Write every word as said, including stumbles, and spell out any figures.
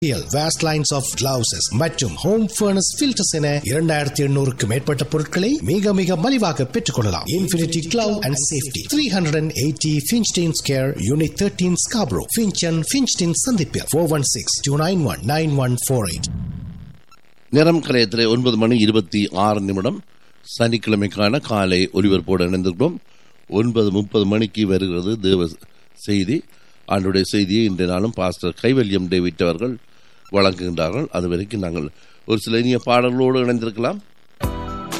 vast lines of glouses மற்றும் home furnace filters என இரண்டாயிரத்து எண்ணூறுக்கு மேற்பட்ட பொருட்களை மிக மிக மலிவாக பெற்றுக்கொள்ளலாம். Infinity Glove and Safety, three eighty Finchdene Square, Unit thirteen, Scarborough, Finch and Finchdene சந்திப்பில் four one six, two nine one, nine one four eight. நேரம் கலையத்திலே ஒன்பது மணி இருபத்தி ஆறு நிமிடம். சனிக்கிழமைக்கான காலை ஒலிபரப்போடு இணைந்திருக்கிறோம். ஒன்பது முப்பது மணிக்கு வருகிறது தேவ செய்தி. ஆண்டுடைய செய்தியை இன்றைய நாளும் பாஸ்டர் கைவல்யம் டேவிட் அவர்கள் வழங்குகின்றார்கள். அது வரைக்கும் நாங்கள் ஒரு சில இனிய பாடல்களோடு இணைந்திருக்கலாம்.